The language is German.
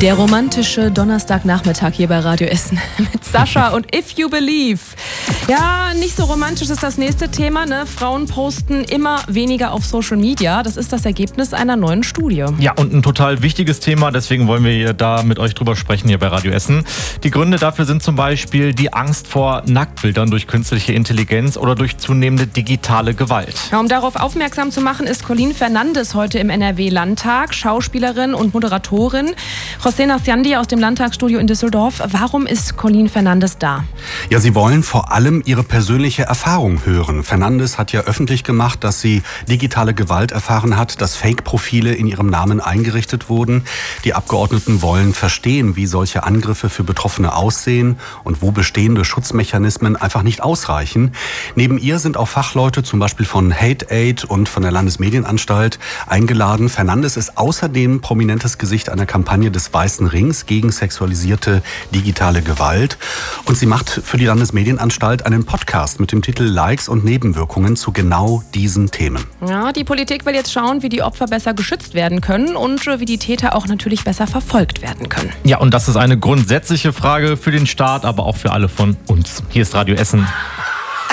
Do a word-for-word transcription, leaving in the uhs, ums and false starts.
Der romantische Donnerstagnachmittag hier bei Radio Essen mit Sascha und If You Believe. Ja, nicht so romantisch ist das nächste Thema, ne? Frauen posten immer weniger auf Social Media. Das ist das Ergebnis einer neuen Studie. Ja, und ein total wichtiges Thema, deswegen wollen wir hier da mit euch drüber sprechen hier bei Radio Essen. Die Gründe dafür sind zum Beispiel die Angst vor Nacktbildern durch künstliche Intelligenz oder durch zunehmende digitale Gewalt. Ja, um darauf aufmerksam zu machen, ist Colleen Fernandes heute im N R W-Landtag, Schauspielerin und Moderatorin. José Nasciandi aus dem Landtagsstudio in Düsseldorf. Warum ist Colleen Fernandes da? Ja, sie wollen vor allem ihre persönliche Erfahrung hören. Fernandes hat ja öffentlich gemacht, dass sie digitale Gewalt erfahren hat, dass Fake-Profile in ihrem Namen eingerichtet wurden. Die Abgeordneten wollen verstehen, wie solche Angriffe für Betroffene aussehen und wo bestehende Schutzmechanismen einfach nicht ausreichen. Neben ihr sind auch Fachleute, zum Beispiel von Hate Aid und von der Landesmedienanstalt, eingeladen. Fernandes ist außerdem prominentes Gesicht einer Kampagne des Weißen Rings gegen sexualisierte digitale Gewalt. Und sie macht für die Landesmedienanstalt einen Podcast mit dem Titel Likes und Nebenwirkungen zu genau diesen Themen. Ja, die Politik will jetzt schauen, wie die Opfer besser geschützt werden können und wie die Täter auch natürlich besser verfolgt werden können. Ja, und das ist eine grundsätzliche Frage für den Staat, aber auch für alle von uns. Hier ist Radio Essen.